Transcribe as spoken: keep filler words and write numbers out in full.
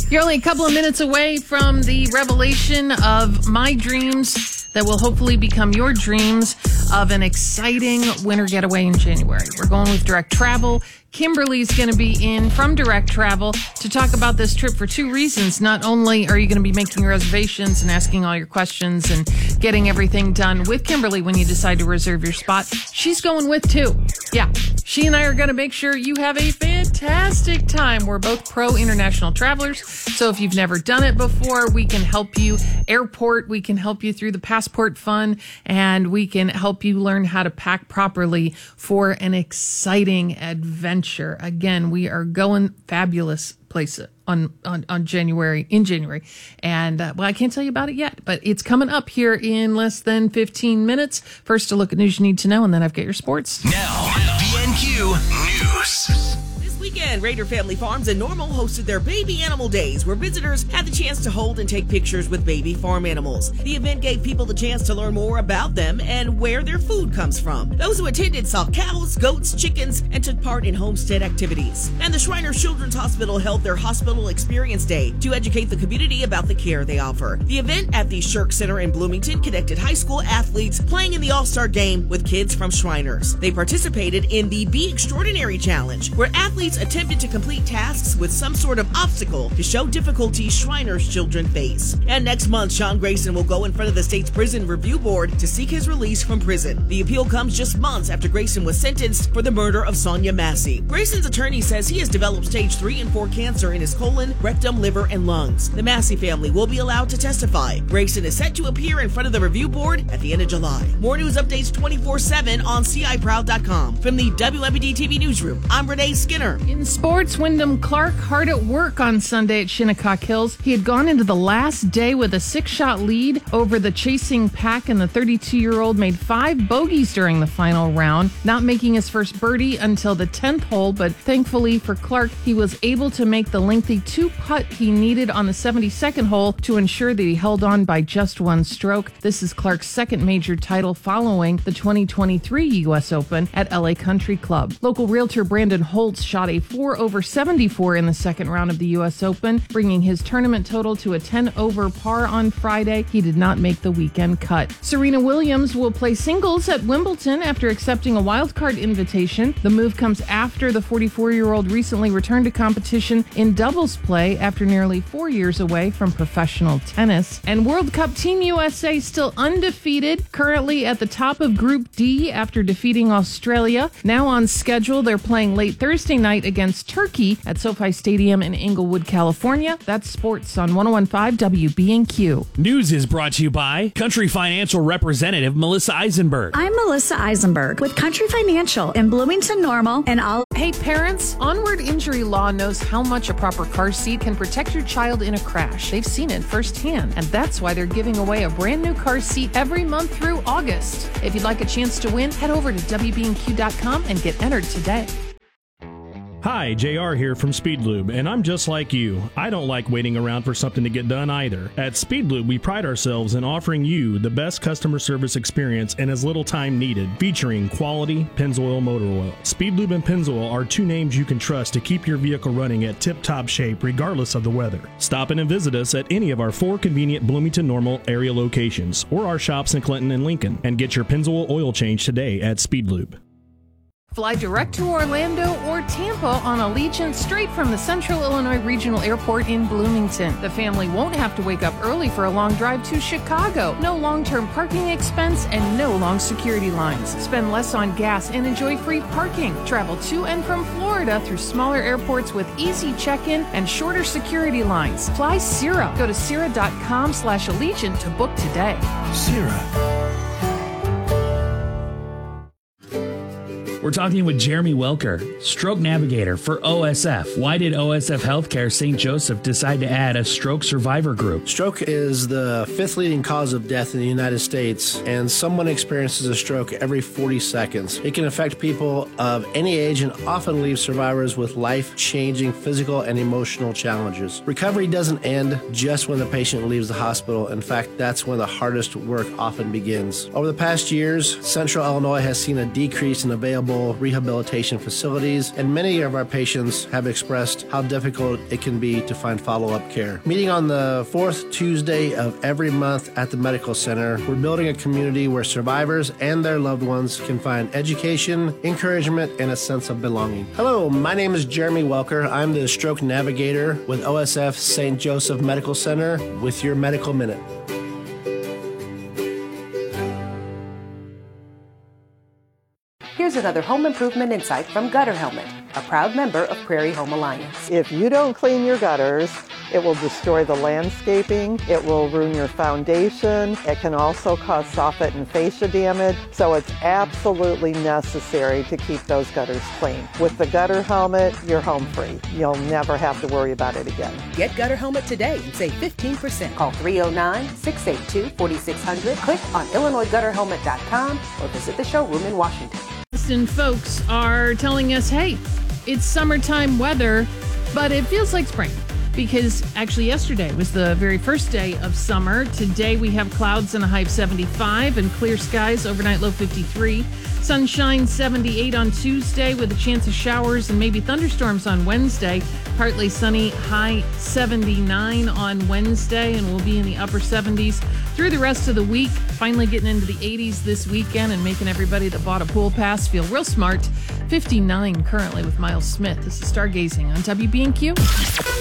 You're only a couple of minutes away from the revelation of my dreams that will hopefully become your dreams of an exciting winter getaway in January. We're going with Direct Travel. Kimberly's going to be in from Direct Travel to talk about this trip for two reasons. Not only are you going to be making reservations and asking all your questions and getting everything done with Kimberly when you decide to reserve your spot, she's going with too. Yeah, she and I are going to make sure you have a fantastic time. We're both pro international travelers, so if you've never done it before, we can help you airport, we can help you through the passport fun, and we can help you learn how to pack properly for an exciting adventure. Again, we are going fabulous places on, on, on January, in January. And, uh, well, I can't tell you about it yet, but it's coming up here in less than fifteen minutes. First, a look at news you need to know, and then I've got your sports. Now, B N Q News. Weekend, Raider Family Farms in Normal hosted their Baby Animal Days, where visitors had the chance to hold and take pictures with baby farm animals. The event gave people the chance to learn more about them and where their food comes from. Those who attended saw cows, goats, chickens, and took part in homestead activities. And the Shriners Children's Hospital held their Hospital Experience Day to educate the community about the care they offer. The event at the Shirk Center in Bloomington connected high school athletes playing in the All-Star Game with kids from Shriners. They participated in the Be Extraordinary Challenge, where athletes attempted to complete tasks with some sort of obstacle to show difficulties Shriners children face. And next month, Sean Grayson will go in front of the state's prison review board to seek his release from prison. The appeal comes just months after Grayson was sentenced for the murder of Sonia Massey. Grayson's attorney says he has developed stage three and four cancer in his colon, rectum, liver, and lungs. The Massey family will be allowed to testify. Grayson is set to appear in front of the review board at the end of July. More news updates twenty-four seven on C I proud dot com. From the W M B D T V Newsroom, I'm Renee Skinner. In sports, Wyndham Clark hard at work on Sunday at Shinnecock Hills. He had gone into the last day with a six-shot lead over the chasing pack, and the thirty-two-year-old made five bogeys during the final round, not making his first birdie until the tenth hole, but thankfully for Clark, he was able to make the lengthy two-putt he needed on the seventy-second hole to ensure that he held on by just one stroke. This is Clark's second major title following the twenty twenty-three U S Open at L A Country Club. Local realtor Brandon Holtz shot a four over seventy-four in the second round of the U S Open, bringing his tournament total to a ten over par on Friday. He did not make the weekend cut. Serena Williams will play singles at Wimbledon after accepting a wildcard invitation. The move comes after the forty-four-year-old recently returned to competition in doubles play after nearly four years away from professional tennis. And World Cup Team U S A still undefeated, currently at the top of Group D after defeating Australia. Now on schedule, they're playing late Thursday night against Turkey at SoFi Stadium in Inglewood, California. That's sports on one oh one point five W B N Q. News is brought to you by Country Financial Representative Melissa Eisenberg. I'm Melissa Eisenberg with Country Financial in Bloomington Normal and all. Hey parents, Onward Injury Law knows how much a proper car seat can protect your child in a crash. They've seen it firsthand, and that's why they're giving away a brand new car seat every month through August. If you'd like a chance to win, head over to W B N Q dot com and get entered today. Hi, J R here from Speedlube, and I'm just like you. I don't like waiting around for something to get done either. At Speedlube, we pride ourselves in offering you the best customer service experience in as little time needed, featuring quality Pennzoil motor oil. Speedlube and Pennzoil are two names you can trust to keep your vehicle running at tip-top shape regardless of the weather. Stop in and visit us at any of our four convenient Bloomington Normal area locations or our shops in Clinton and Lincoln, and get your Pennzoil oil change today at Speedlube. Fly direct to Orlando or Tampa on Allegiant straight from the Central Illinois Regional Airport in Bloomington. The family won't have to wake up early for a long drive to Chicago. No long-term parking expense and no long security lines. Spend less on gas and enjoy free parking. Travel to and from Florida through smaller airports with easy check-in and shorter security lines. Fly Sierra. Go to Sierra dot com slash Allegiant to book today. Sierra. We're talking with Jeremy Welker, stroke navigator for O S F. Why did O S F Healthcare Saint Joseph decide to add a stroke survivor group? Stroke is the fifth leading cause of death in the United States, and someone experiences a stroke every forty seconds. It can affect people of any age and often leave survivors with life-changing physical and emotional challenges. Recovery doesn't end just when the patient leaves the hospital. In fact, that's when the hardest work often begins. Over the past years, Central Illinois has seen a decrease in available medical rehabilitation facilities, and many of our patients have expressed how difficult it can be to find follow-up care. Meeting on the fourth Tuesday of every month at the medical center, we're building a community where survivors and their loved ones can find education, encouragement, and a sense of belonging. Hello, my name is Jeremy Welker. I'm the stroke navigator with O S F Saint Joseph Medical Center with your Medical Minute. Here's another home improvement insight from Gutter Helmet, a proud member of Prairie Home Alliance. If you don't clean your gutters, it will destroy the landscaping, it will ruin your foundation, it can also cause soffit and fascia damage, so it's absolutely necessary to keep those gutters clean. With the Gutter Helmet, you're home free. You'll never have to worry about it again. Get Gutter Helmet today and save fifteen percent. Call three oh nine, six eight two, four six zero zero, click on Illinois Gutter Helmet dot com, or visit the showroom in Washington. Boston folks are telling us, hey, it's summertime weather, but it feels like spring. Because actually yesterday was the very first day of summer. Today we have clouds and a high of seventy-five and clear skies, overnight low fifty-three. Sunshine seventy-eight on Tuesday with a chance of showers and maybe thunderstorms on Wednesday. Partly sunny, high seventy-nine on Wednesday, and we'll be in the upper seventies through the rest of the week. Finally getting into the eighties this weekend and making everybody that bought a pool pass feel real smart. fifty-nine currently with Miles Smith. This is Stargazing on W B N Q.